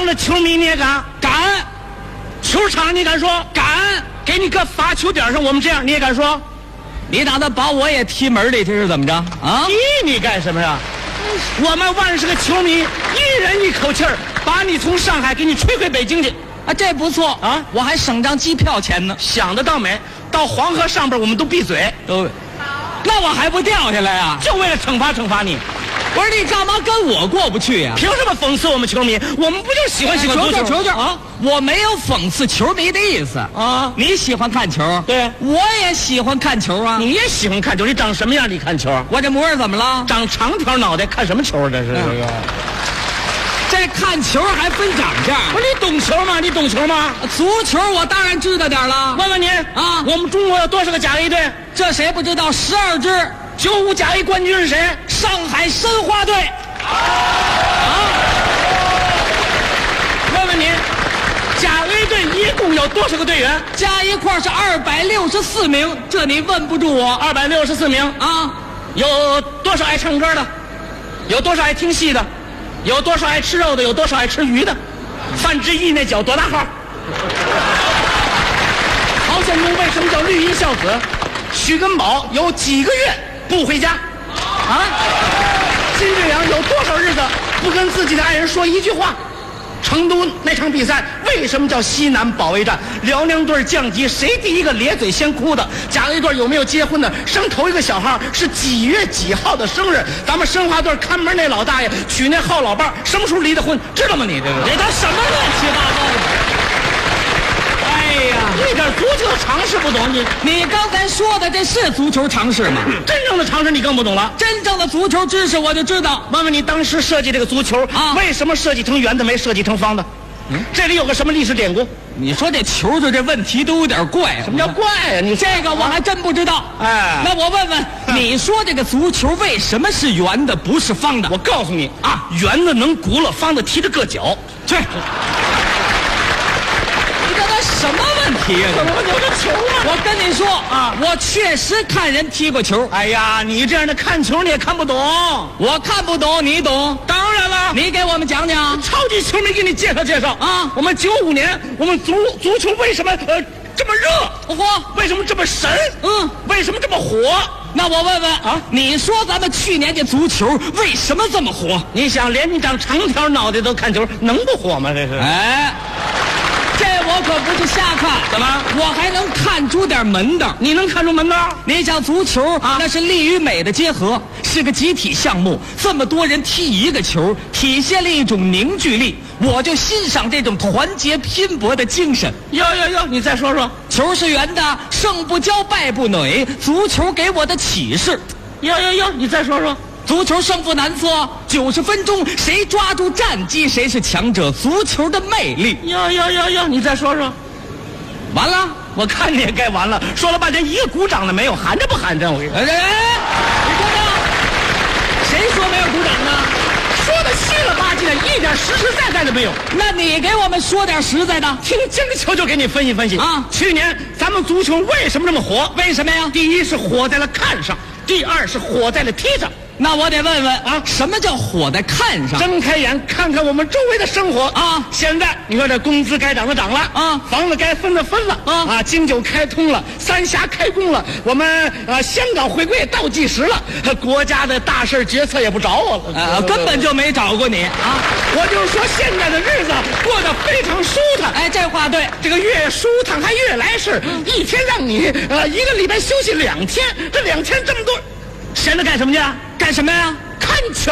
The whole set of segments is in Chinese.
场的球迷你也敢？ 敢， 球场你敢说？ 敢， 给你搁罚球点上，我们这样你也敢说？ 你打算把我也踢门里去是怎么着啊？ 踢你干什么呀？我们万个球迷一人一口气儿把你从上海给你吹回北京去啊，这不错啊， 我还省张机票钱呢。 想得到美，到黄河上边我们都闭嘴， 那我还不掉下来啊？ 就为了惩罚你。 不是你干嘛跟我过不去呀？ 凭什么讽刺我们球迷？我们不就喜欢足球啊？我没有讽刺球迷的意思啊。 你喜欢看球？ 对， 我也喜欢看球啊。 你也喜欢看球？你长什么样？你看球？ 我这模样怎么了？ 长长条脑袋，看什么球？这是这看球还分长相？ 不是你懂球吗？你懂球吗？ 足球我当然知道点了。 问问你啊， 我们中国有多少个甲 A 队？ 这谁不知道？12支。 95甲 A 冠军是谁？ 上海申花队。 问问你，甲 A 队一共有多少个队员？ 加一块是264名，这你问不住我。 264名啊， 有多少爱唱歌的？有多少爱听戏的？有多少爱吃肉的？有多少爱吃鱼的？范志毅那脚多大号？曹宪忠为什么叫绿衣孝子？许根宝有几个月不回家？啊？金志扬有多少日子不跟自己的爱人说一句话？成都那场比赛为什么叫西南保卫战？辽宁队降级，谁第一个咧嘴先哭的？甲 A 队有没有结婚的？生头一个小孩是几月几号的生日？咱们申花队看门那老大爷娶那好老伴什么时候离的婚？知道吗你？这个这都什么乱七八糟的？哎呀， 一点足球常识不懂你刚才说的这是足球常识吗？ 真正的常识你更不懂了。 真正的足球知识我就知道。 问问你当时设计这个足球啊， 为什么设计成圆的没设计成方的？这里有个什么历史典故？ 你说这球就这问题都有点怪。 什么叫怪呀？你这个我还真不知道。 哎， 那我问问，你说这个足球为什么是圆的不是方的？ 我告诉你啊，圆的能轱辘，方的踢着硌脚。 去。什么问题呀？ 怎么有个球啊？ 我跟你说啊， 我确实看人踢过球。 哎呀，你这样的看球你也看不懂。 我看不懂，你懂？ 当然了， 你给我们讲讲。 超级球迷给你介绍啊。 我们95年，我们足球为什么这么热？ 火？ 为什么这么神？为什么这么火？ 那我问问啊，你说咱们去年这足球为什么这么火？ 你想，连你长长条脑袋都看球，能不火吗？这是。 哎。这我可不是瞎看， 怎么？ 我还能看出点门道。 你能看出门道？ 你想足球啊，那是力与美的结合，是个集体项目。这么多人踢一个球，体现了一种凝聚力。我就欣赏这种团结拼搏的精神。 哟，你再说说。 球是圆的，胜不骄，败不馁。足球给我的启示。 哟，你再说说。 足球胜负难测，90分钟谁抓住战机谁是强者。足球的魅力。 哟，你再说说。 完了， 我看你也该完了。说了半天一个鼓掌的没有，含着不含着？我跟你说， 你说呢？谁说没有鼓掌呢？ 说的稀了吧唧的，一点实实在在的没有。 那你给我们说点实在的。 听这个球就给你分析啊。 去年咱们足球为什么这么火？ 为什么呀？ 第一是火在了看上，第二是火在了踢上。 那我得问问啊，什么叫火在看上？ 睁开眼看看我们周围的生活啊！ 现在你说这工资该涨的涨了啊， 房子该分的分了啊，京九开通了，三峡开工了，我们香港回归也倒计时了，国家的大事决策也不找我了， 根本就没找过你啊！ 我就是说现在的日子过得非常舒坦。 哎，这话对， 这个越舒坦还越来事，一天让你一个礼拜休息2天，这2天这么多，闲着干什么去？ 干什么呀？ 看球，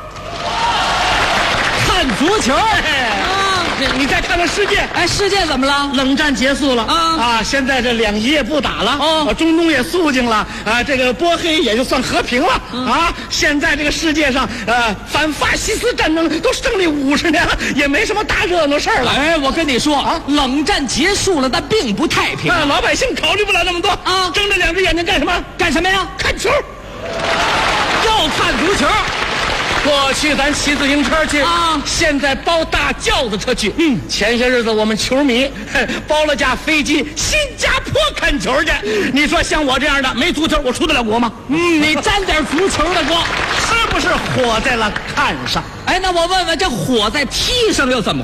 看足球。 你再看看世界， 哎，世界怎么了？ 冷战结束了啊！ 现在这2伊也不打了，中东也肃静了，这个波黑也就算和平了啊！现在这个世界上，反法西斯战争都胜利50年了，也没什么大热闹事儿了。 哎，我跟你说啊，冷战结束了，但并不太平。 老百姓考虑不了那么多啊，睁着2只眼睛干什么？ 干什么呀？ 看球， 又看足球。 过去咱骑自行车去啊， 现在包大轿子车去。前些日子我们球迷包了架飞机新加坡看球去。你说像我这样的没足球，我出得了国吗？ 你沾点足球的光， 是不是火在了看上？ 哎，那我问问，这火在踢上又怎么